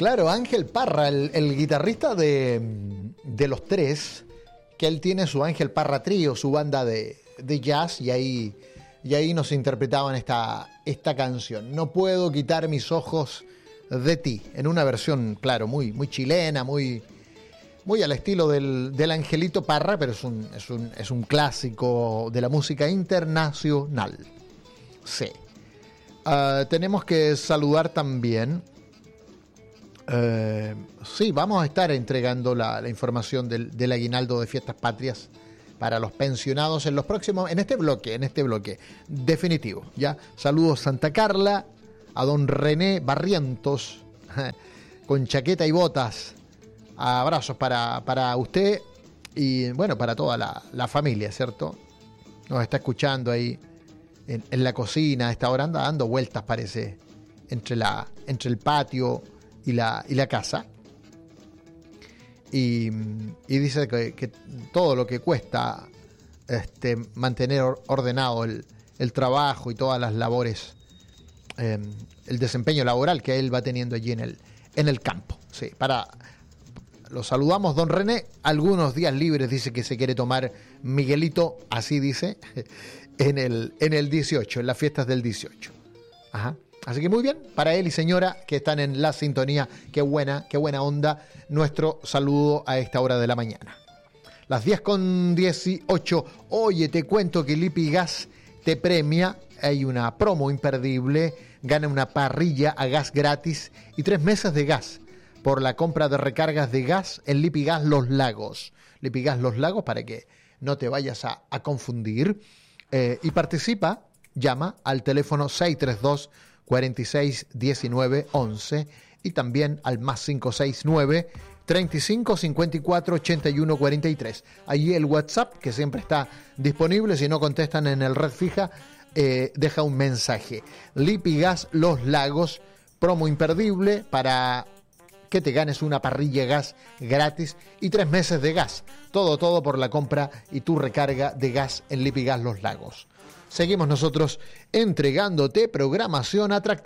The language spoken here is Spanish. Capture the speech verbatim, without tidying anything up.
Claro, Ángel Parra, el, el guitarrista de, de Los Tres, que él tiene su Ángel Parra Trío, su banda de, de jazz, y ahí, y ahí nos interpretaban esta, esta canción. No puedo quitar mis ojos de ti, en una versión, claro, muy, muy chilena, muy, muy al estilo del, del Angelito Parra, pero es un, es, un, es un clásico de la música internacional. Sí. Uh, tenemos que saludar también. Uh, sí, vamos a estar entregando la, la información del, del aguinaldo de Fiestas Patrias para los pensionados en los próximos, en este bloque, en este bloque definitivo. Ya, saludos Santa Carla, a don René Barrientos, con chaqueta y botas. Abrazos para, para usted y bueno, para toda la, la familia, ¿cierto? Nos está escuchando ahí en, en la cocina, a esta hora anda dando vueltas, parece, entre, la, entre el patio y la, y la casa. Y, y dice que, que todo lo que cuesta este, mantener ordenado el, el trabajo y todas las labores, eh, el desempeño laboral que él va teniendo allí en el, en el campo. Sí, para, lo saludamos, don René. Algunos días libres dice que se quiere tomar Miguelito, así dice, en el, en el dieciocho, en las fiestas del dieciocho. Ajá. Así que muy bien, para él y señora que están en la sintonía, qué buena, qué buena onda, nuestro saludo a esta hora de la mañana. Las diez con dieciocho, oye, te cuento que Lipi Gas te premia, hay una promo imperdible, gana una parrilla a gas gratis y tres meses de gas por la compra de recargas de gas en Lipi Gas Los Lagos. Lipi Gas Los Lagos, para que no te vayas a, a confundir, eh, y participa, llama al teléfono seis tres dos, cuarenta y seis, diecinueve, once y también al más cinco seis nueve, treinta y cinco, cincuenta y cuatro, ochenta y uno, cuarenta y tres. Allí el WhatsApp, que siempre está disponible, si no contestan en el red fija, eh, deja un mensaje. Lipi Gas Los Lagos, promo imperdible para que te ganes una parrilla gas gratis y tres meses de gas. Todo, todo por la compra y tu recarga de gas en Lipi Gas Los Lagos. Seguimos nosotros entregándote programación atractiva.